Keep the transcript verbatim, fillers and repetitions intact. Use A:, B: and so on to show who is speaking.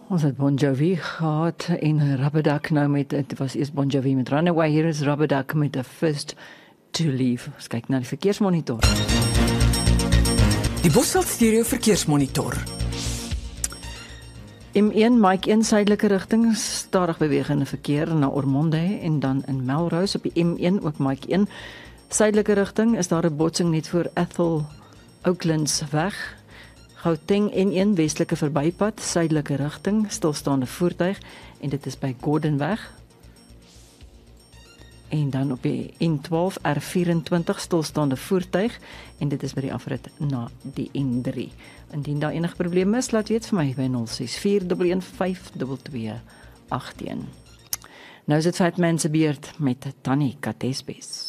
A: Ons het Bon Jovi gehad en Rubberduck nou met, het was eers Bon Jovi met Runaway, hier is Rubberduck met The First to Leave. Ons kyk na die verkeersmonitor.
B: Die Bosveld Stereo Verkeersmonitor.
A: M een, Mike een, suidelike rigting, stadig bewegende verkeer na Ormonde en dan in Melrose op die M een, ook Mike een. Suidelike rigting is daar 'n botsing net voor Ethel Oaklands weg. Gauteng N een, westelike verbypad, suidelike rigting, stilstaande voertuig en dit is by Gordonweg. En dan op die N twaalf R vyf-en-twintig stilstaande voertuig en dit is by die afrit na die N drie. Indien daar enige probleme is, laat weet vir my by nul ses vier een een vyf twee twee agt een. Nou is dit Fat Man se beurt met Tannie Katespes.